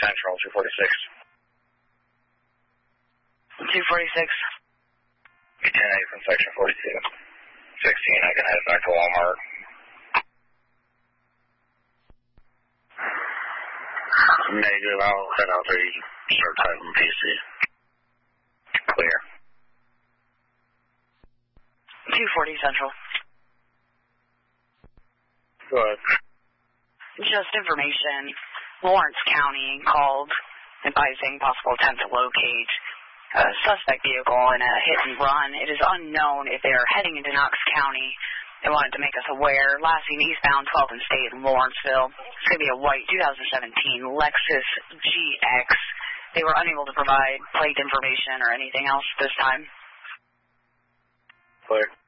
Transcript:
Central, 246. 246. 10-8 from section 42. 16, I can head back to Walmart. Negative, I'll head out there. You can start typing PC. Clear. 240 Central. Go ahead. Just information. Lawrence County called advising possible attempt to locate a suspect vehicle in a hit and run. It is unknown if they are heading into Knox County. They wanted to make us aware. Last seen eastbound 12th and State in Lawrenceville. It's going to be a white 2017 Lexus GX. They were unable to provide plate information or anything else this time. Clear.